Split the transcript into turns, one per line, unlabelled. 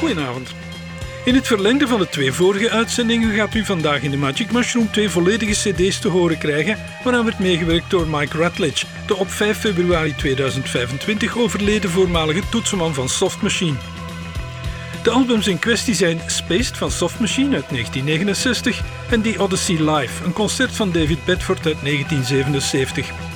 Goedenavond. In het verlengde van de 2 vorige uitzendingen gaat u vandaag in de Magic Mushroom 2 volledige cd's te horen krijgen, waaraan werd meegewerkt door Mike Rutledge, de op 5 februari 2025 overleden voormalige toetsenman van Soft Machine. De albums in kwestie zijn Spaced van Soft Machine uit 1969 en The Odyssey Live, een concert van David Bedford uit 1977.